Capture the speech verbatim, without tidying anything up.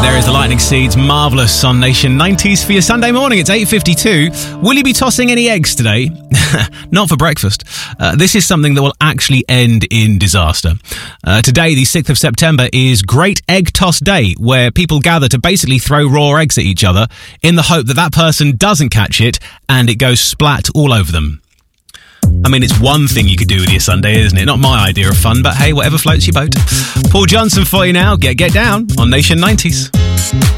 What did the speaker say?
There is the Lightning Seeds, Marvellous on Nation nineties for your Sunday morning. It's eight fifty-two. Will you be tossing any eggs today? Not for breakfast. Uh, this is something that will actually end in disaster. Uh, today, the sixth of September, is Great Egg Toss Day, where people gather to basically throw raw eggs at each other in the hope that that person doesn't catch it and it goes splat all over them. I mean, it's one thing you could do with your Sunday, isn't it? Not my idea of fun, but hey, whatever floats your boat. Paul Johnson for you now. Get Get Down on Nation nineties.